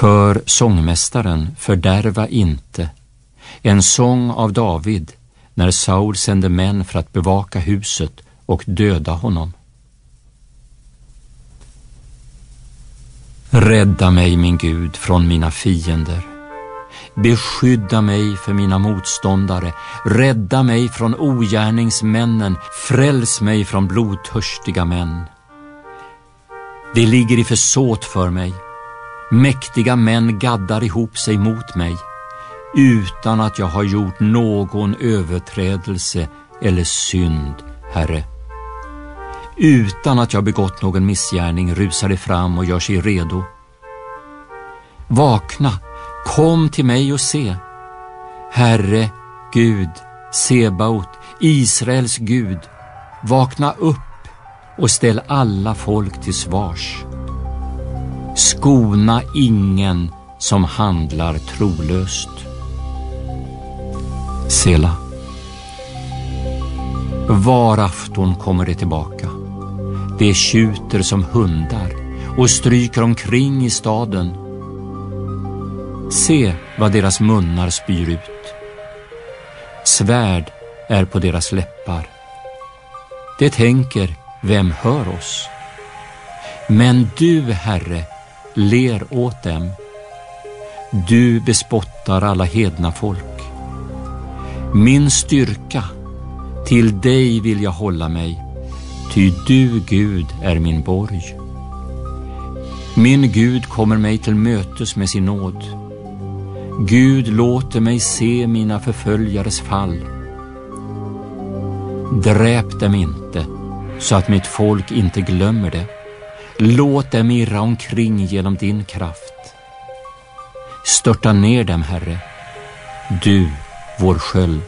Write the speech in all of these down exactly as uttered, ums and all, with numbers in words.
För sångmästaren, fördärva inte. En sång av David när Saul sände män för att bevaka huset och döda honom. Rädda mig, min Gud, från mina fiender. Beskydda mig för mina motståndare. Rädda mig från ogärningsmännen. Fräls mig från blodtörstiga män. Det ligger i försåt för mig. Mäktiga män gaddar ihop sig mot mig, utan att jag har gjort någon överträdelse eller synd, Herre. Utan att jag begått någon missgärning rusar det fram och gör sig redo. Vakna, kom till mig och se. Herre, Gud, Sebaot, Israels Gud, vakna upp och ställ alla folk till svars. Skona ingen som handlar trolöst. Sela. Var afton kommer det tillbaka. Det tjuter som hundar och stryker omkring i staden. Se vad deras munnar spyr ut. Svärd är på deras läppar. Det tänker, vem hör oss? Men du, Herre, ler åt dem. Du bespottar alla hedna folk. Min styrka, till dig vill jag hålla mig, ty du, Gud, är min borg. Min Gud kommer mig till mötes med sin nåd. Gud låter mig se mina förföljares fall. Dräp dem inte, så att mitt folk inte glömmer det. Låt dem irra omkring genom din kraft. Störta ner dem, Herre, du, vår sköld.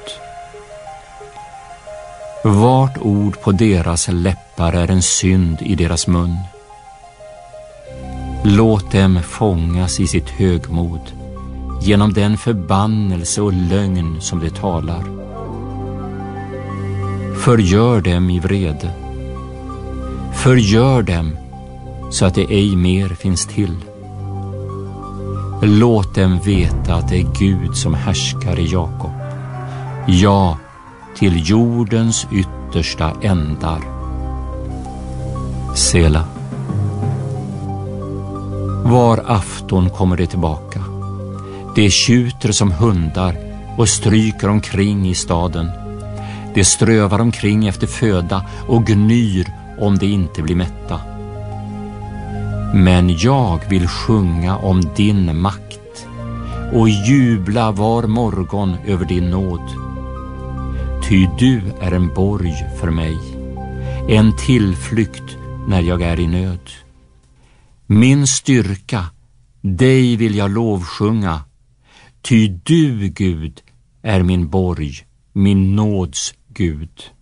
Vart ord på deras läppar är en synd i deras mun. Låt dem fångas i sitt högmod genom den förbannelse och lögn som de talar. Förgör dem i vrede. Förgör dem så att det ej mer finns till. Låt dem veta att det är Gud som härskar i Jakob. Ja, till jordens yttersta ändar. Sela. Var afton kommer det tillbaka. Det tjuter som hundar och stryker omkring i staden. Det strövar omkring efter föda och gnyr om det inte blir mätta. Men jag vill sjunga om din makt och jubla var morgon över din nåd. Ty du är en borg för mig, en tillflykt när jag är i nöd. Min styrka, dig vill jag lovsjunga, ty du, Gud, är min borg, min nåds Gud.